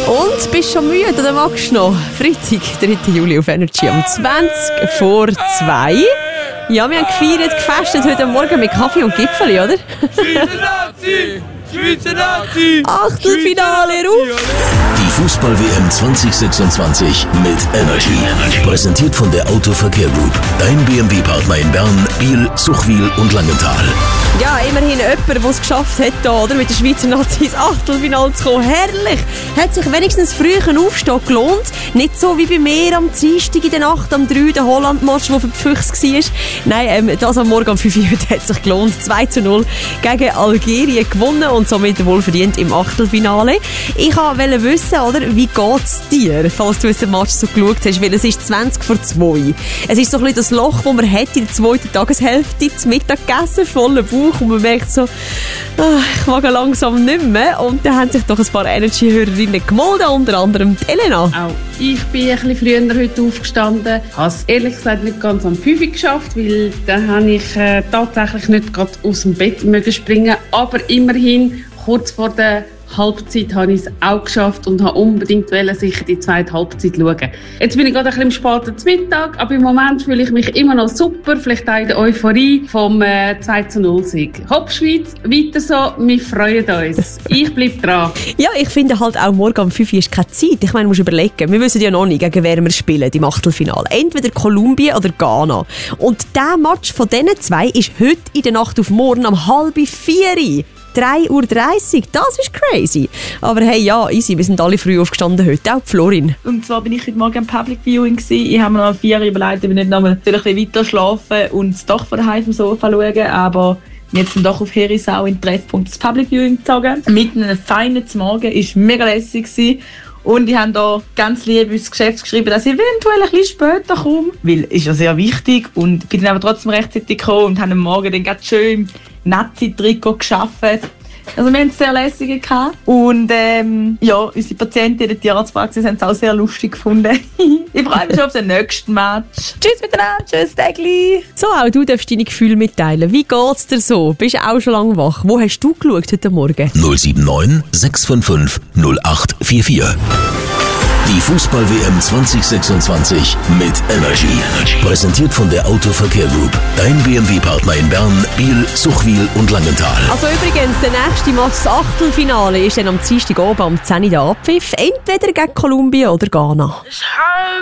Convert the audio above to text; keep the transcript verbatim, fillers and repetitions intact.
Und bist schon müde oder magst du noch? Freitag, dritter Juli auf Energy um zwanzig vor zwei. Ja, wir haben gefeiert, gefestet heute Morgen mit Kaffee und Gipfeli, oder? Schweizer Nazi! Schweizer Nazi! Achtelfinale ruf! Die Fußball-W M zwanzig sechsundzwanzig mit Energy. Präsentiert von der Autoverkehr Group. Dein B M W-Partner in Bern, Biel, Zuchwil und Langenthal. Ja, immerhin jemand, der es geschafft hat, da, oder, mit den Schweizer Nazis ins Achtelfinale zu kommen. Herrlich! Hat sich wenigstens früh ein Aufstehen gelohnt. Nicht so wie bei mir am Dienstag in der Nacht, am drei, der Holland-Match, der für die Füchse war. Nein, ähm, das am Morgen um fünf Uhr hat sich gelohnt. zwei zu null gegen Algerien gewonnen und somit wohlverdient im Achtelfinale. Ich wollte wissen, oder, wie geht's dir, falls du den Match so geschaut hast, weil es ist zwanzig vor zwei. Es ist so ein bisschen das Loch, das man hat in der zweiten Tageshälfte zum Mittag gegessen, voller Bauch, und man merkt so, ah, ich mag langsam nicht mehr. Und dann haben sich doch ein paar Energy-Hörerinnen gemeldet, unter anderem die Elena. Auch ich bin ein bisschen früher heute aufgestanden. Ich habe es ehrlich gesagt nicht ganz am fünf Uhr geschafft, weil dann habe ich äh, tatsächlich nicht gerade aus dem Bett mögen springen. Aber immerhin, kurz vor der Halbzeit habe ich es auch geschafft und habe unbedingt wollen, sicher die zweite Halbzeit schauen. Jetzt bin ich gerade ein bisschen im späten Mittag, aber im Moment fühle ich mich immer noch super, vielleicht auch in der Euphorie vom äh, zwei zu null Sieg. Hopp Schweiz, weiter so, wir freuen uns. Ich bleibe dran. Ja, ich finde halt auch morgen um fünf Uhr ist keine Zeit. Ich meine, du musst überlegen, wir wissen ja noch nicht, gegen wer wir spielen im Achtelfinale. Entweder Kolumbien oder Ghana. Und der Match von diesen zwei ist heute in der Nacht auf morgen um halb vier. drei Uhr dreißig, das ist crazy. Aber hey, ja, easy, wir sind alle früh aufgestanden heute, auch die Florin. Und zwar bin ich heute Morgen im Public Viewing gewesen. Ich habe mir noch um vier Uhr überlegt, ob ich nicht noch ein bisschen weiter schlafen und das Dach von daheim vom Sofa schauen, aber jetzt sind doch auf Herisau in den Treffpunkt das Public Viewing gezogen. Mit einem feinen Morgen, es war mega lässig gewesen. Und ich habe da ganz lieb ins Geschäft geschrieben, dass ich eventuell ein bisschen später komme. Weil es ist ja sehr wichtig und bin dann aber trotzdem rechtzeitig gekommen und habe am Morgen dann ganz schön im Nazi-Trikot gearbeitet. Also wir haben es sehr lässig gehabt. Und ähm, ja, unsere Patienten in der Tierarztpraxis haben es auch sehr lustig gefunden. Ich freue mich schon auf den nächsten Match. Tschüss miteinander, tschüss Tägli. So, auch du darfst deine Gefühle mitteilen. Wie geht's dir so? Bist du auch schon lange wach? Wo hast du geschaut heute Morgen? null sieben neun sechs fünf fünf null acht vier vier. Die Fußball-W M zwanzig sechsundzwanzig mit Energy. Präsentiert von der Autoverkehr Group. Dein B M W-Partner in Bern, Biel, Zuchwil und Langenthal. Also übrigens, der nächste Match, das Achtelfinale, ist dann am Dienstag oben am zehn Uhr der Abpfiff. Entweder gegen Kolumbien oder Ghana.